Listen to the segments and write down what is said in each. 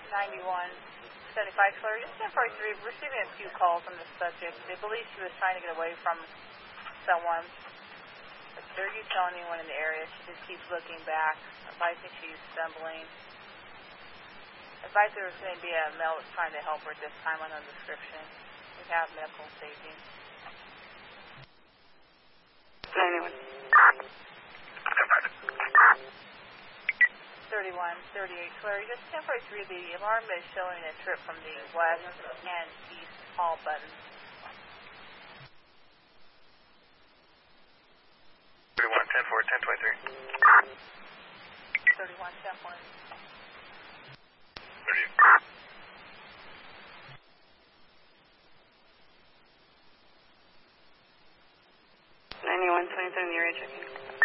9175 clear. Just 1043, receiving a few calls from the subject. They believe she was trying to get away from someone. But they're telling anyone in the area. She just keeps looking back. Advising she's stumbling. Advise there's going to be a male that's trying to help her at this time on the description. We have medical safety. 91. 3138 clear. Just 1043, the alarm is showing a trip from the west and east hall buttons. 31 10 4 10 23. 31 10 4. 9127, the area checking.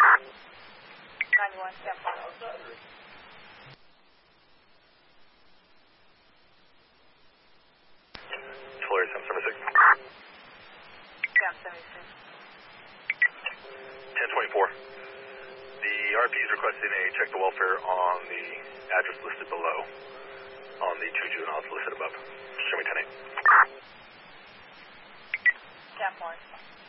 91 10 4. Florida 776. 776. 1024. The RP is requesting a check the welfare on the address listed below, on the 2 juveniles listed above. Show me 10-8. 10 4.